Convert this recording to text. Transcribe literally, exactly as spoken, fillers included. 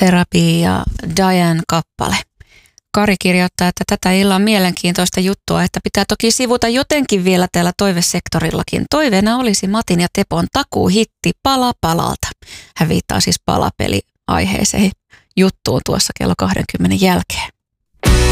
Therapy ja Diane kappale. Kari kirjoittaa, että tätä illan mielenkiintoista juttua, että pitää toki sivuta jotenkin vielä täällä toivesektorillakin. Toiveena olisi Matin ja Tepon takuuhitti Pala palalta. Hän viittaa siis palapeli aiheeseen juttuun tuossa kello kaksikymmentä jälkeen.